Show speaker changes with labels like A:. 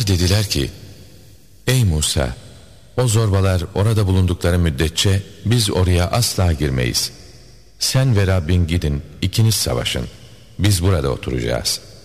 A: dediler ki, ey Musa, o zorbalar orada bulundukları müddetçe biz oraya asla girmeyiz. Sen ve Rabbin gidin, ikiniz savaşın. Biz burada oturacağız.''